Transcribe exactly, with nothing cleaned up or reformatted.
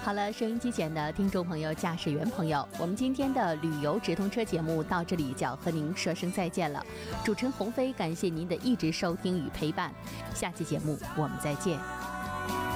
好了，收音机前的听众朋友、驾驶员朋友，我们今天的旅游直通车节目到这里就要和您说声再见了。主持人鸿飞，感谢您的一直收听与陪伴，下期节目我们再见。